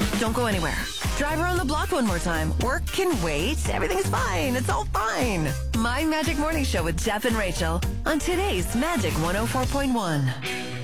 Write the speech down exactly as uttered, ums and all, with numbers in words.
Don't go anywhere. Drive around the block one more time. Work can wait. Everything's fine. It's all fine. My Magic Morning Show with Jeff and Rachel on today's Magic one oh four point one.